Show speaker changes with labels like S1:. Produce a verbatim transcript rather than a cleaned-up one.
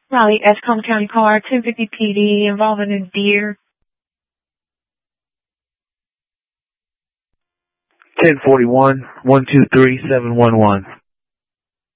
S1: Raleigh, Escombe County Car, ten fifty P D, involving a deer.
S2: ten forty-one, one two three, seven one one.